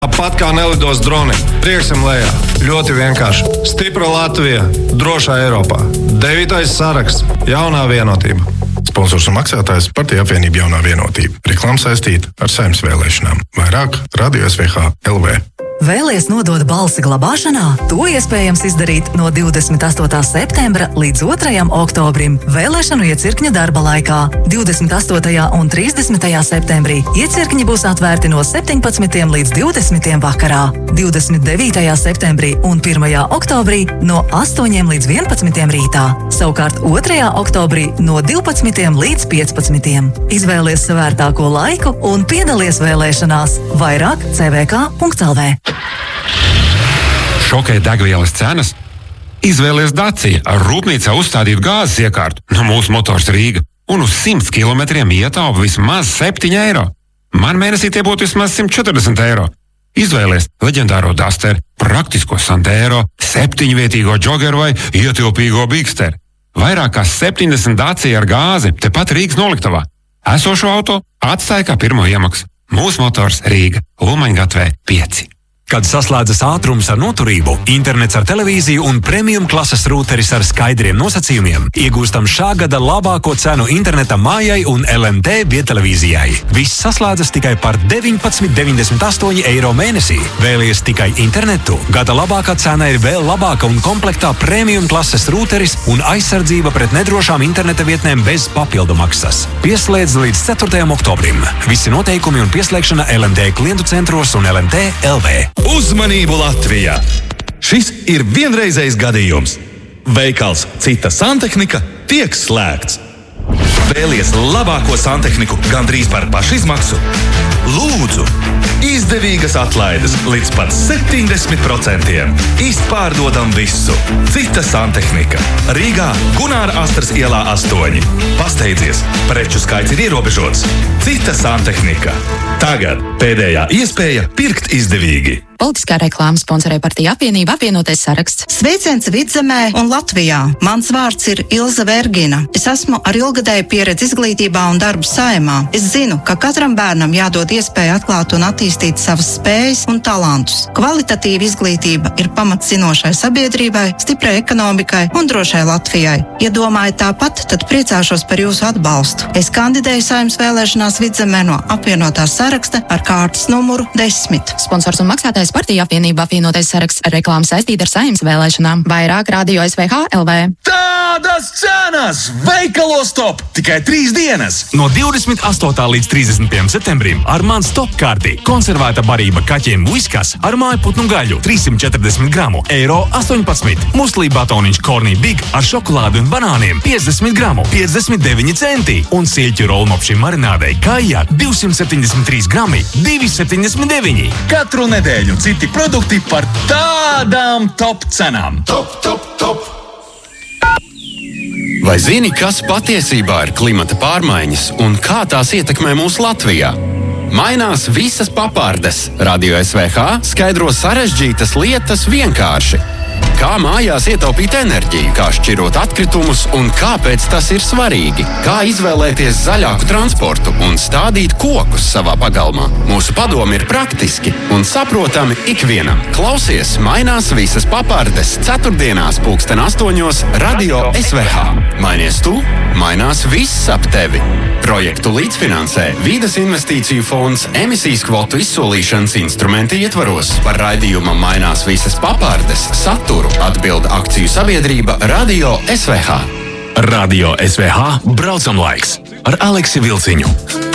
Pat kā nelidos droni, prieksim lejā. Ļoti vienkārši. Stipra Latvija, drošā Eiropā. 9. saraksts, jaunā vienotība. Sponsors un maksātājs Partija apvienība Jaunā vienotība. Reklāma saistīta ar Saeimas vēlēšanām. Vairāk Radio SVH LV. Vēlies nodot balsi glabāšanā? To iespējams izdarīt no 28. septembra līdz 2. oktobrim vēlēšanu iecirkņa darba laikā. 28. un 30. septembrī iecirkņi būs atvērti no 17. līdz 20. vakarā. 29. septembrī un 1. oktobrī no 8. līdz 11. rītā. Savukārt 2. oktobrī no 12. līdz 15. Izvēlies savērtāko laiku un piedalies vēlēšanās. Vairāk cvk.lv. Šokē degvielas cenas? Izvēlies Dacia ar rūpnīcā uzstādītu gāzes iekārtu no mūsu Motors Rīga un uz 100 kilometriem ietaupa vismaz 7 eiro. Man mēnesī tie būtu vismaz 140 eiro. Izvēlies leģendāro Dasteri, praktisko Sandero, 7-vietīgo Džogeru vai ietilpīgo Bigsteri. Vairāk kā 70 Dacia ar gāzi tepat Rīgas noliktavā. Esošo auto atstāja kā pirmo iemaksu. Mūsu Motors Rīga, Ulmaņgatvē 5. Kad saslēdzas ātrums ar noturību, internets ar televīziju un premium klases rūteris ar skaidriem nosacījumiem, iegūstam šā gada labāko cenu interneta mājai un LMT viedtelevīzijai. Viss saslēdzas tikai par 19,98 eiro mēnesī. Vēlies tikai internetu? Gada labākā cena ir vēl labāka un komplektā premium klases rūteris un aizsardzība pret nedrošām interneta vietnēm bez papildu maksas. Pieslēdz līdz 4. oktobrim. Visi noteikumi un pieslēgšana LMT klientu centros un LMT LV. Uzmanību Latvijā! Šis ir vienreizējs gadījums. Veikals Cita santehnika tiek slēgts. Vēlies labāko santehniku gandrīz par pašizmaksu? Lūdzu! Izdevīgas atlaides līdz pat 70%. Izpārdodam visu. Cita santehnika. Rīgā Gunāra Astras ielā 8. Pasteidzies! Preču skaits ir ierobežots. Cita santehnika. Tagad pēdējā iespēja pirkt izdevīgi. Politiskā reklāma sponsorē Partija apvienība apvienotais saraksts. Sveiciens Vidzemē un Latvijā. Mans vārds ir Ilze Vergina. Es esmu ar ilgadēju pieredzi izglītībā un darbu Saeimā. Es zinu, ka katram bērnam jādod iespēja atklāt un attīstīt savas spējas un talantus. Kvalitatīva izglītība ir pamats zinošai sabiedrībai, stiprai ekonomikai un drošai Latvijai. Ja domājat tāpat, tad priecāšos par jūsu atbalstu. Es kandidēju Saeimas vēlēšanās Vidzemē no apvienotās saraksta ar kārtas numuru 10. Sponsors un maksātājs Partija apvienība apvienotais saraksts. Reklāma saistīta ar Saeimas vēlēšanām. Vairāk Radio SVH LV. Tādas cenas! Veikalos top! Tikai 3 dienas! No 28. līdz 30. septembrim ar man stop kārti. Konservēta barība kaķiem Whiskas ar mājputnu gaļu 340 gramu, €18. Muslī batoniņš Corny Big ar šokolādi un banāniem 50 gramu, 59 centi. Un sieķu rolmopšiem marinādei Kaija 273 grami, 2,79. Katru nedēļu citi produkti par tādām top cenām. Top! Vai zini, kas patiesībā ir klimata pārmaiņas un kā tās ietekmē mūsu Latvijā? Mainās visas papārdes. Radio SVH skaidro sarežģītas lietas vienkārši. Kā mājās ietaupīt enerģiju, kā šķirot atkritumus un kāpēc tas ir svarīgi. Kā izvēlēties zaļāku transportu un stādīt kokus savā pagalmā. Mūsu padomi ir praktiski un saprotami ikvienam. Klausies Mainās visas papārdes ceturtdienās 8:00 Radio SVH. Mainies tu, mainās viss ap tevi. Projektu līdzfinansē Vides investīciju fonds emisijas kvotu izsolīšanas instrumenta ietvaros. Par raidījuma Mainās visas papārdes saturu atbild akciju sabiedrība Radio SVH. Radio SVH braucam laiks ar Aleksi Vilciņu.